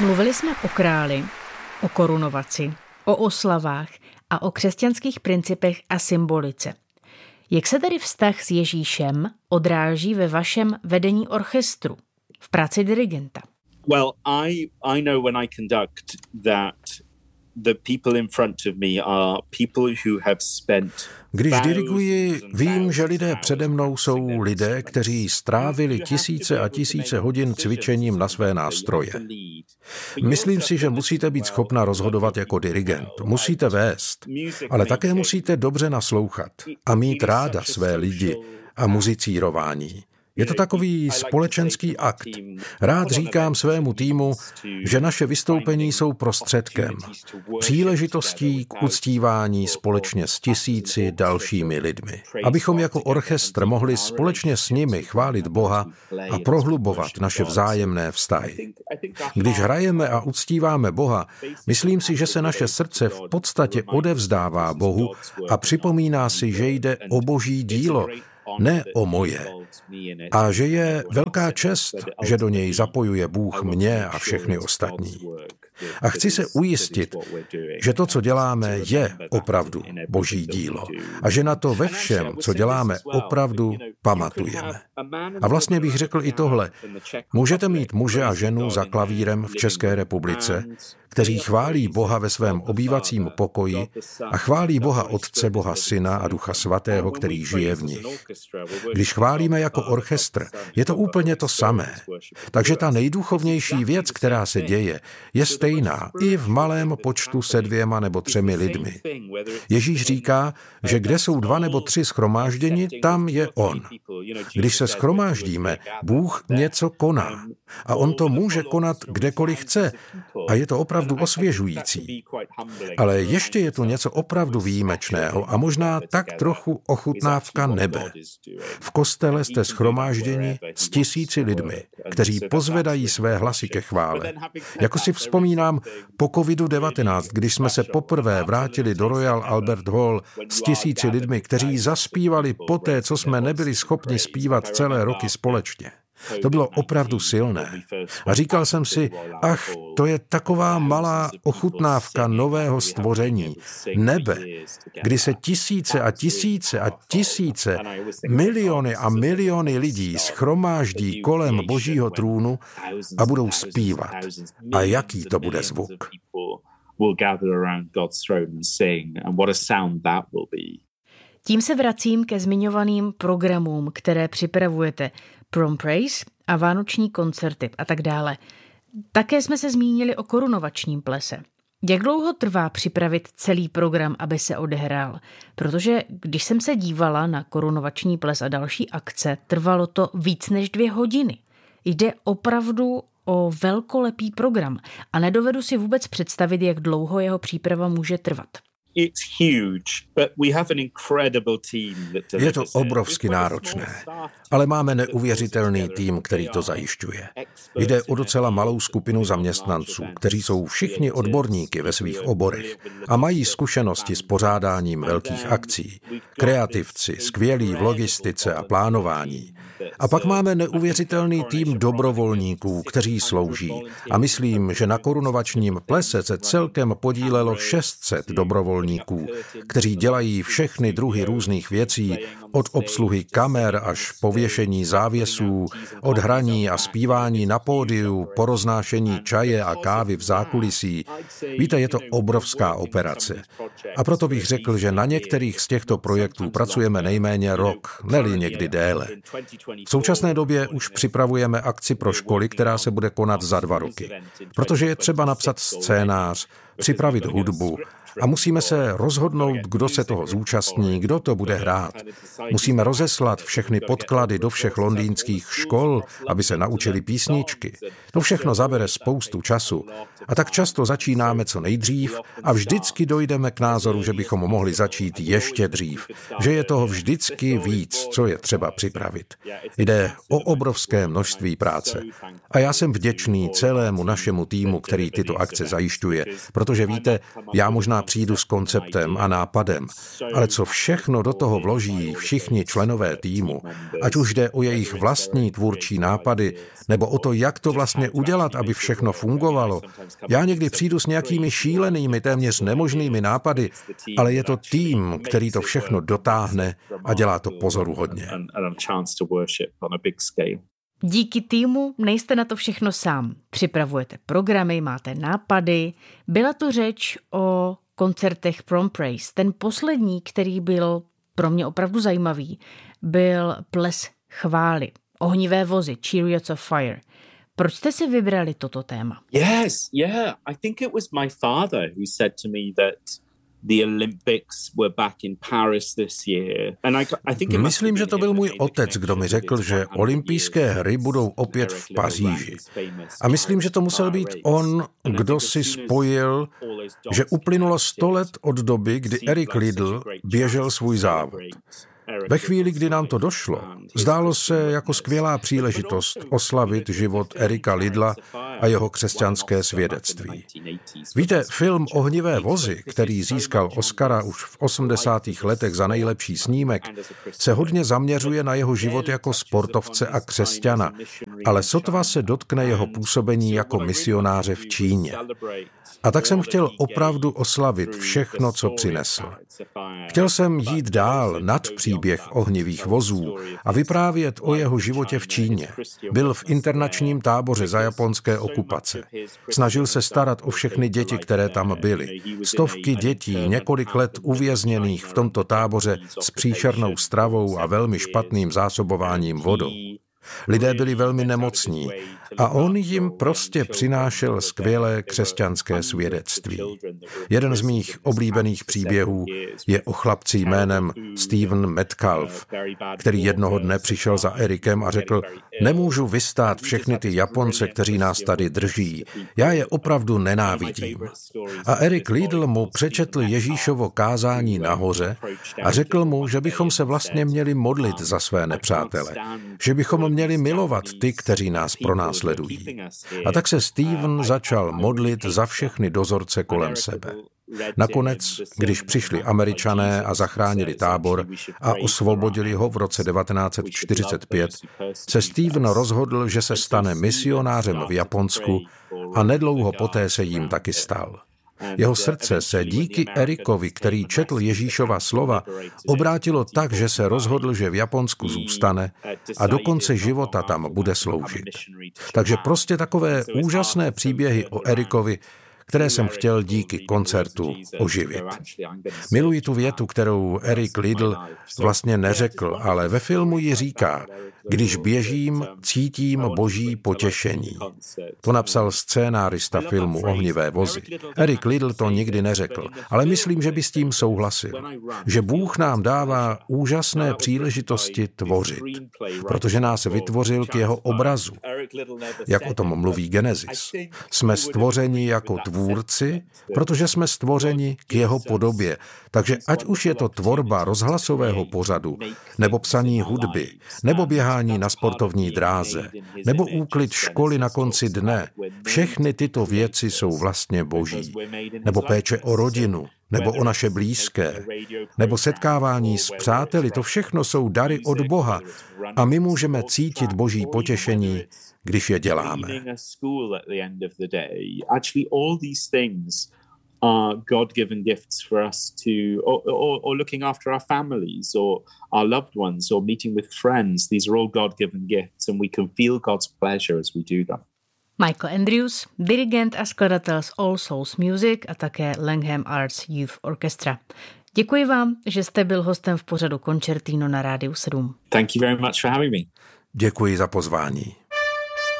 Mluvili jsme o králi, o korunovaci, o oslavách a o křesťanských principech a symbolice. Jak se tedy vztah s Ježíšem odráží ve vašem vedení orchestru, v práci dirigenta? Well, I know when I conduct that the people in front of me are people who have spent. Když diriguji, vím, že lidé přede mnou jsou lidé, kteří strávili tisíce a tisíce hodin cvičením na své nástroje. Myslím si, že musíte být schopna rozhodovat jako dirigent. Musíte vést, ale také musíte dobře naslouchat a mít ráda své lidi a muzicírování. Je to takový společenský akt. Rád říkám svému týmu, že naše vystoupení jsou prostředkem, příležitostí k uctívání společně s tisíci dalšími lidmi. Abychom jako orchestr mohli společně s nimi chválit Boha a prohlubovat naše vzájemné vztahy. Když hrajeme a uctíváme Boha, myslím si, že se naše srdce v podstatě odevzdává Bohu a připomíná si, že jde o Boží dílo, ne o moje. A že je velká čest, že do něj zapojuje Bůh mě a všechny ostatní. A chci se ujistit, že to, co děláme, je opravdu Boží dílo. A že na to ve všem, co děláme, opravdu pamatujeme. A vlastně bych řekl i tohle. Můžete mít muže a ženu za klavírem v České republice, kteří chválí Boha ve svém obývacím pokoji a chválí Boha Otce, Boha Syna a Ducha Svatého, který žije v nich. Když chválíme jako orchestr, je to úplně to samé. Takže ta nejduchovnější věc, která se děje, je stejná i v malém počtu se 2 nebo 3 lidmi. Ježíš říká, že kde jsou 2 nebo 3 shromážděni, tam je on. Když se shromáždíme, Bůh něco koná. A on to může konat kdekoliv chce. A je to opravdu osvěžující. Ale ještě je tu něco opravdu výjimečného a možná tak trochu ochutnávka nebe. V kostele jste shromážděni s tisíci lidmi, kteří pozvedají své hlasy ke chvále. Jako si vzpomínám po COVID-19, když jsme se poprvé vrátili do Royal Albert Hall s tisíci lidmi, kteří zaspívali poté, co jsme nebyli schopni zpívat celé roky společně. To bylo opravdu silné. A říkal jsem si, to je taková malá ochutnávka nového stvoření, nebe, kdy se tisíce a tisíce a tisíce, miliony a miliony lidí shromáždí kolem Božího trůnu a budou zpívat. A jaký to bude zvuk? Tím se vracím ke zmiňovaným programům, které připravujete. Prom Praise a vánoční koncerty a tak dále. Také jsme se zmínili o korunovačním plese. Jak dlouho trvá připravit celý program, aby se odehrál? Protože když jsem se dívala na korunovační ples a další akce, trvalo to víc než 2 hodiny. Jde opravdu o velkolepý program a nedovedu si vůbec představit, jak dlouho jeho příprava může trvat. Je to obrovsky náročné, ale máme neuvěřitelný tým, který to zajišťuje. Jde o docela malou skupinu zaměstnanců, kteří jsou všichni odborníky ve svých oborech a mají zkušenosti s pořádáním velkých akcí, kreativci, skvělí v logistice a plánování. A pak máme neuvěřitelný tým dobrovolníků, kteří slouží. A myslím, že na korunovačním plese se celkem podílelo 600 dobrovolníků, kteří dělají všechny druhy různých věcí, od obsluhy kamer až pověšení závěsů, od hraní a zpívání na pódiu, po roznášení čaje a kávy v zákulisí. Víte, je to obrovská operace. A proto bych řekl, že na některých z těchto projektů pracujeme nejméně rok, ne-li někdy déle. V současné době už připravujeme akci pro školy, která se bude konat za 2 roky. Protože je třeba napsat scénář, připravit hudbu a musíme se rozhodnout, kdo se toho zúčastní, kdo to bude hrát. Musíme rozeslat všechny podklady do všech londýnských škol, aby se naučili písničky. To všechno zabere spoustu času. A tak často začínáme co nejdřív a vždycky dojdeme k názoru, že bychom mohli začít ještě dřív. Že je toho vždycky víc, co je třeba připravit. Jde o obrovské množství práce. A já jsem vděčný celému našemu týmu, který tyto akce zajišťuje, protože víte, já možná možná přijdu s konceptem a nápadem, ale co všechno do toho vloží všichni členové týmu, ať už jde o jejich vlastní tvůrčí nápady, nebo o to, jak to vlastně udělat, aby všechno fungovalo. Já někdy přijdu s nějakými šílenými, téměř nemožnými nápady, ale je to tým, který to všechno dotáhne a dělá to pozoruhodně. Díky týmu nejste na to všechno sám. Připravujete programy, máte nápady. Byla tu řeč o koncertech Prom Praise. Ten poslední, který byl pro mě opravdu zajímavý, byl Ples chvály. Ohnivé vozy, Chariots of Fire. Proč jste si vybrali toto téma? Yes, yeah. I think it was my father who said to me that the Olympics were back in Paris this year. Myslím, že to byl můj otec, kdo mi řekl, že olympijské hry budou opět v Paříži. A myslím, že to musel být on, kdo si spojil, že uplynulo 100 let od doby, kdy Eric Liddell běžel svůj závod. Ve chvíli, kdy nám to došlo, zdálo se jako skvělá příležitost oslavit život Erika Liddella a jeho křesťanské svědectví. Víte, film Ohnivé vozy, který získal Oscara už v 80. letech za nejlepší snímek, se hodně zaměřuje na jeho život jako sportovce a křesťana, ale sotva se dotkne jeho působení jako misionáře v Číně. A tak jsem chtěl opravdu oslavit všechno, co přinesl. Chtěl jsem jít dál nad příběh ohnivých vozů a vyprávět o jeho životě v Číně. Byl v internačním táboře za japonské okupace. Snažil se starat o všechny děti, které tam byly. Stovky dětí, několik let uvězněných v tomto táboře s příšernou stravou a velmi špatným zásobováním vodou. Lidé byli velmi nemocní a on jim prostě přinášel skvělé křesťanské svědectví. Jeden z mých oblíbených příběhů je o chlapci jménem Stephen Metcalf, který jednoho dne přišel za Erikem a řekl: nemůžu vystát všechny ty Japonce, kteří nás tady drží. Já je opravdu nenávidím. A Eric Liddell mu přečetl Ježíšovo kázání nahoře a řekl mu, že bychom se vlastně měli modlit za své nepřátele, že bychom měli milovat ty, kteří nás pronásledují. A tak se Stephen začal modlit za všechny dozorce kolem sebe. Nakonec, když přišli Američané a zachránili tábor a osvobodili ho v roce 1945, se Stephen rozhodl, že se stane misionářem v Japonsku a nedlouho poté se jím taky stal. Jeho srdce se díky Erikovi, který četl Ježíšova slova, obrátilo tak, že se rozhodl, že v Japonsku zůstane a do konce života tam bude sloužit. Takže prostě takové úžasné příběhy o Erikovi, které jsem chtěl díky koncertu oživit. Miluji tu větu, kterou Eric Liddell vlastně neřekl, ale ve filmu ji říká: když běžím, cítím boží potěšení. To napsal scénárista filmu Ohnivé vozy. Eric Liddell to nikdy neřekl, ale myslím, že by s tím souhlasil. Že Bůh nám dává úžasné příležitosti tvořit, protože nás vytvořil k jeho obrazu. Jak o tom mluví Genesis. Jsme stvořeni jako tvůrci, protože jsme stvořeni k jeho podobě. Takže ať už je to tvorba rozhlasového pořadu, nebo psaní hudby, nebo běhání na sportovní dráze, nebo úklid školy na konci dne, všechny tyto věci jsou vlastně boží. Nebo péče o rodinu, nebo o naše blízké, nebo setkávání s přáteli, to všechno jsou dary od Boha a my můžeme cítit boží potěšení, když je děláme. Are God-given gifts for us to, or looking after our families, or our loved ones, or meeting with friends. These are all God-given gifts, and we can feel God's pleasure as we do them. Michael Andrews, dirigent a skladatel z All Souls Music a také Langham Arts Youth Orchestra. Děkuji vám, že jste byl hostem v pořadu Concertino na Rádiu 7. Thank you very much for having me. Děkuji za pozvání.